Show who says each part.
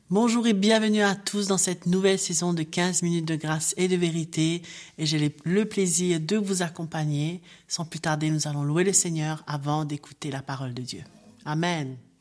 Speaker 1: Bonjour et bienvenue à tous dans cette nouvelle saison de 15 minutes de grâce et de vérité. Et j'ai le plaisir de vous accompagner. Sans plus tarder, nous allons louer le Seigneur avant d'écouter la parole de Dieu. Amen.